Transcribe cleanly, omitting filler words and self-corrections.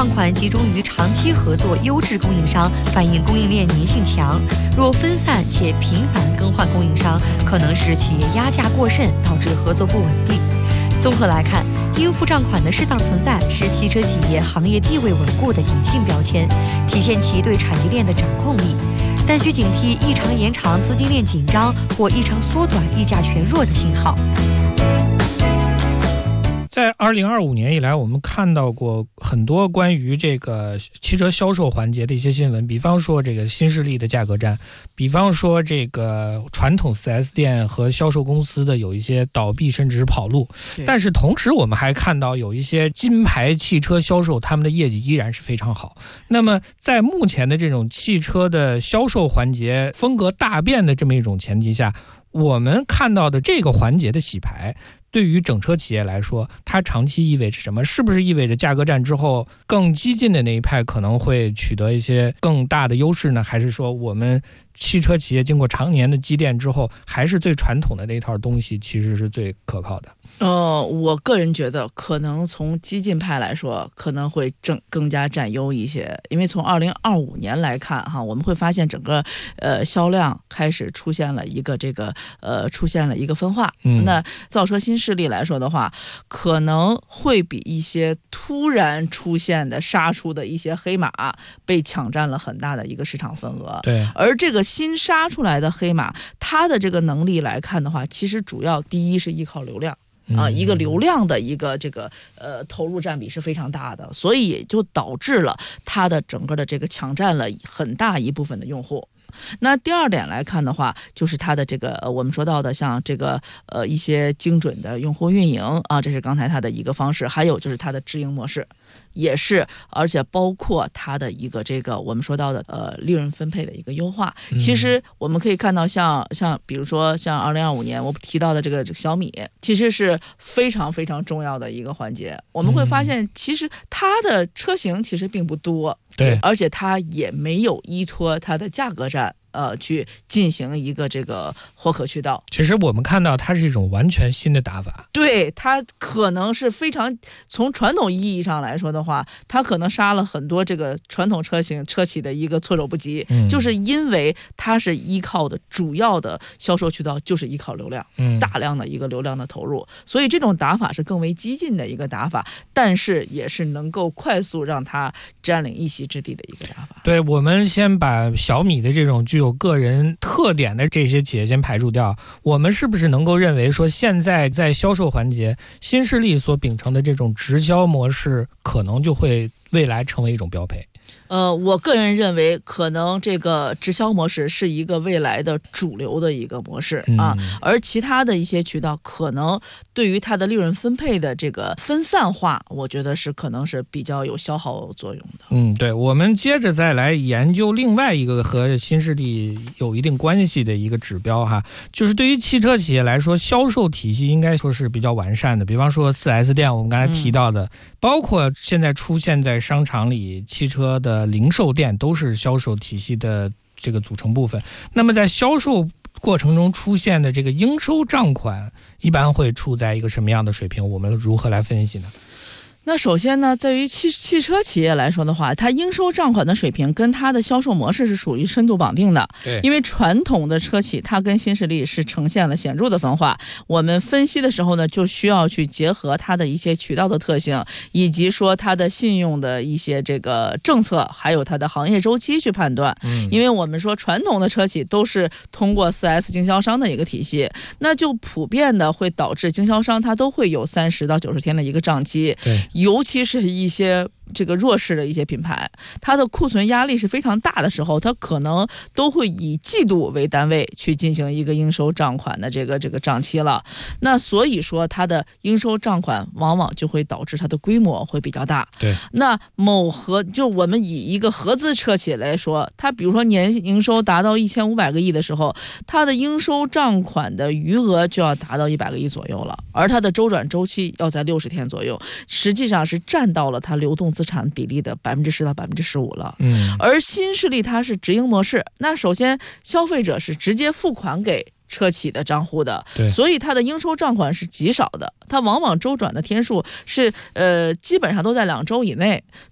账款集中于长期合作优质供应商，反映供应链粘性强；若分散且频繁更换供应商，可能使企业压价过甚，导致合作不稳定。综合来看，应付账款的适当存在是汽车企业行业地位稳固的隐性标签，体现其对产业链的掌控力。但需警惕异常延长资金链紧张或异常缩短议价权弱的信号。 在2025年以来，我们看到过很多关于这个汽车销售环节的一些新闻，比方说这个新势力的价格战，比方说这个传统 4S 店和销售公司的有一些倒闭甚至是跑路。但是同时我们还看到有一些金牌汽车销售，他们的业绩依然是非常好。那么在目前的这种汽车的销售环节风格大变的这么一种前提下，我们看到的这个环节的洗牌对于整车企业来说，它长期意味着什么？是不是意味着价格战之后更激进的那一派可能会取得一些更大的优势呢？还是说我们汽车企业经过常年的积淀之后，还是最传统的那套东西其实是最可靠的？ 我个人觉得可能从激进派来说可能会更加占优一些，因为从2025年来看哈，我们会发现整个销量开始出现了一个分化。那造车新势力来说的话，可能会比一些突然出现的杀出的一些黑马被抢占了很大的一个市场份额。 对， 而这个新杀出来的黑马，它的这个能力来看的话，其实主要第一是依靠流量。一个流量的一个投入占比是非常大的，所以也就导致了它的整个的这个抢占了很大一部分的用户。那第二点来看的话，就是它的这个我们说到的像这个一些精准的用户运营啊，这是刚才它的一个方式，还有就是它的直营模式。也是，而且包括它的一个我们说到的利润分配的一个优化。其实我们可以看到像比如说像2025年我提到的这个小米，其实是非常非常重要的一个环节。我们会发现其实它的车型其实并不多， 对， 而且它也没有依托它的价格战去进行一个获客渠道。 其实我们看到它是一种完全新的打法。 对，它可能是非常从传统意义上来说的话，它可能杀了很多这个传统车企的一个措手不及。就是因为它是依靠的主要的销售渠道就是依靠流量，大量的一个流量的投入，所以这种打法是更为激进的一个打法，但是也是能够快速让它占领一席之地的一个打法。 对，我们先把小米的这种具有个人特点的这些企业先排除掉，我们是不是能够认为说现在在销售环节新势力所秉承的这种直销模式可能就会未来成为一种标配？ 我个人认为可能这个直销模式是一个未来的主流的一个模式啊，而其他的一些渠道可能对于它的利润分配的这个分散化，我觉得是可能是比较有消耗作用的。 对，我们接着再来研究另外一个和新势力有一定关系的一个指标哈，就是对于汽车企业来说，销售体系应该说是比较完善的。比方说 4S 店，我们刚才提到的，包括现在出现在商场里汽车的零售店，都是销售体系的这个组成部分。那么在销售过程中出现的这个应收账款一般会处在一个什么样的水平？我们如何来分析呢？ 那首先呢，在于汽车企业来说的话，它应收账款的水平跟它的销售模式是属于深度绑定的。 对， 因为传统的车企它跟新势力是呈现了显著的分化。我们分析的时候呢，就需要去结合它的一些渠道的特性，以及说它的信用的一些这个政策，还有它的行业周期去判断。因为我们说传统的车企都是通过 4S 经销商的一个体系，那就普遍的会导致经销商它都会有30到90天的一个账期。 对， 尤其是一些这个弱势的一些品牌，它的库存压力是非常大的时候，它可能都会以季度为单位去进行一个应收账款的这个账期了。那所以说它的应收账款往往就会导致它的规模会比较大。 对， 那就我们以一个合资车企来说，它比如说年营收达到1500个亿的时候，它的应收账款的余额就要达到100个亿左右了，而它的周转周期要在60天左右，实际上是占到了它流动资产比例的10%到15%了。而新势力它是直营模式，那首先消费者是直接付款给车企的账户的，所以它的应收账款是极少的，它往往周转的天数是基本上都在2周以内。